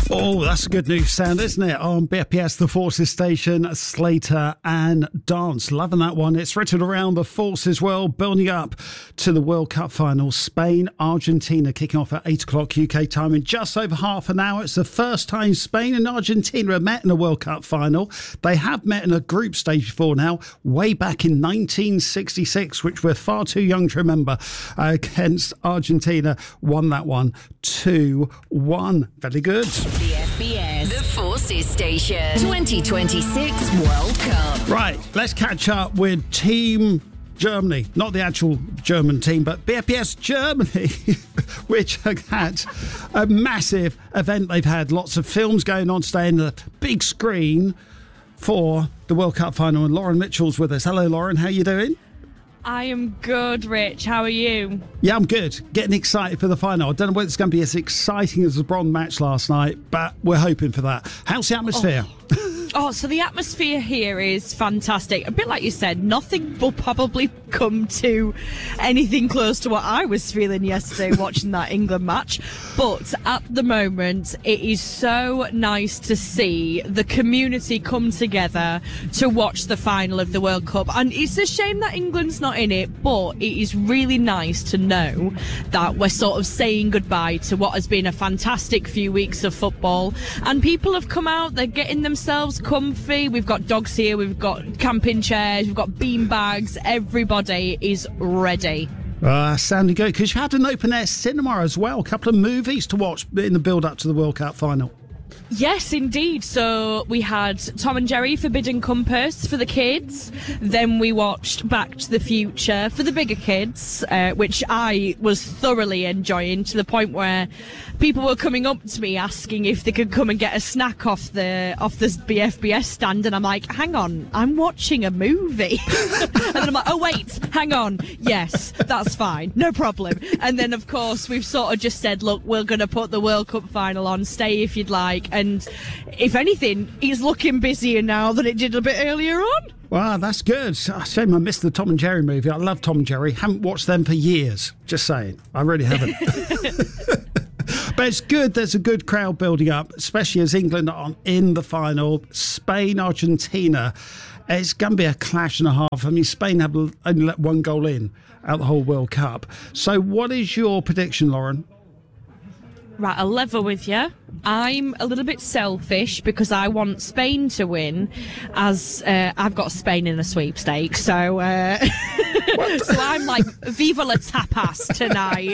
Oh, that's a good news sound, isn't it? On BFBS, the Forces Station, Slater and Dance. Loving that one. It's written around the Forces world, building up to the World Cup final. Spain, Argentina, kicking off at 8 o'clock UK time in just over half an hour. It's the first time Spain and Argentina have met in a World Cup final. They have met in a group stage before now, way back in 1966, which we're far too young to remember, against Argentina. Won that one 2-1. Very good. The FBS, the Forces Station, 2026 World Cup. Right, let's catch up with Team Germany, not the actual German team, but BFBS Germany, which have had a massive event. They've had lots of films going on today in the big screen for the World Cup final, and Lauren Mitchell's with us. Hello, Lauren, how are you doing? I am good, Rich. How are you? Yeah, I'm good. Getting excited for the final. I don't know whether it's going to be as exciting as the bronze match last night, but we're hoping for that. How's the atmosphere? So the atmosphere here is fantastic. A bit like you said, nothing will probably come to anything close to what I was feeling yesterday watching that England match. But at the moment, it is so nice to see the community come together to watch the final of the World Cup. And it's a shame that England's not in it, but it is really nice to know that we're sort of saying goodbye to what has been a fantastic few weeks of football. And people have come out, they're getting themselves comfy. We've got dogs here, we've got camping chairs, we've got bean bags. Everybody is ready. Sounding good, because you had an open air cinema as well. A couple of movies to watch in the build up to the World Cup final. Yes, indeed. So we had Tom and Jerry Forbidden Compass for the kids. Then we watched Back to the Future for the bigger kids, which I was thoroughly enjoying, to the point where people were coming up to me asking if they could come and get a snack off the BFBS stand. And I'm like, hang on, I'm watching a movie. And then I'm like, oh, wait, hang on. Yes, that's fine. No problem. And then, of course, we've sort of just said, look, we're going to put the World Cup final on. Stay if you'd like. And if anything, it's looking busier now than it did a bit earlier on. Wow, that's good. Shame I missed the Tom and Jerry movie. I love Tom and Jerry. Haven't watched them for years. Just saying. I really haven't. But it's good. There's a good crowd building up, especially as England are in the final. Spain, Argentina. It's going to be a clash and a half. I mean, Spain have only let one goal in out the whole World Cup. So what is your prediction, Lauren? Right, I'll level with you. I'm a little bit selfish because I want Spain to win, as I've got Spain in a sweepstakes. So, so I'm like, viva la tapas tonight.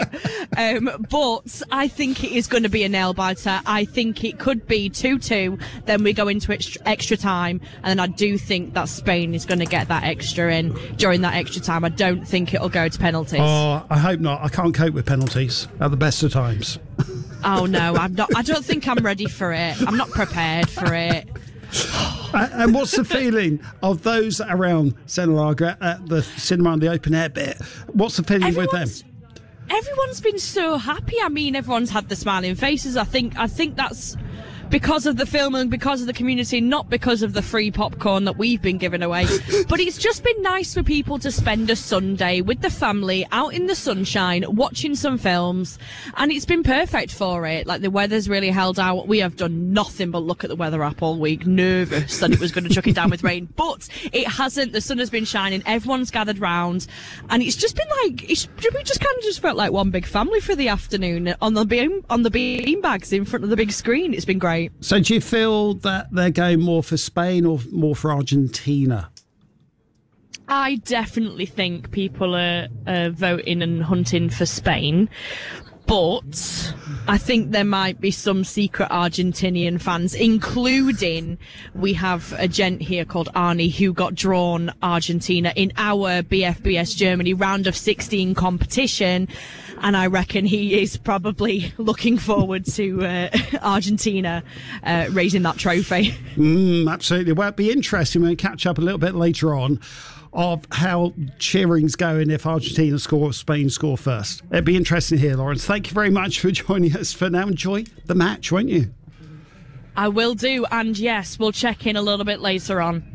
But I think it is going to be a nail-biter. I think it could be 2-2. Then we go into extra time. And then I do think that Spain is going to get that extra in during that extra time. I don't think it'll go to penalties. Oh, I hope not. I can't cope with penalties at the best of times. Oh, no, I'm not. I don't think I'm ready for it. I'm not prepared for it. And what's the feeling of those around Centre at the cinema and the open air bit? What's the feeling with them? Everyone's been so happy. I mean, everyone's had the smiling faces. I think that's because of the film and because of the community, not because of the free popcorn that we've been giving away. But it's just been nice for people to spend a Sunday with the family out in the sunshine, watching some films, and it's been perfect for it. Like, the weather's really held out. We have done nothing but look at the weather app all week, nervous that it was going to chuck it down with rain, but it hasn't. The sun has been shining, everyone's gathered round, and it's just been like, we just kind of just felt like one big family for the afternoon on the bean bags in front of the big screen. It's been great. So do you feel that they're going more for Spain or more for Argentina? I definitely think people are voting and hunting for Spain. But I think there might be some secret Argentinian fans, including we have a gent here called Arnie who got drawn Argentina in our BFBS Germany round of 16 competition. And I reckon he is probably looking forward to Argentina raising that trophy. Absolutely. Well, it'd be interesting when we catch up a little bit later on of how cheering's going if Argentina score or Spain score first. It'd be interesting to hear, Lawrence. Thank you very much for joining us for now. Enjoy the match, won't you? I will do. And yes, we'll check in a little bit later on.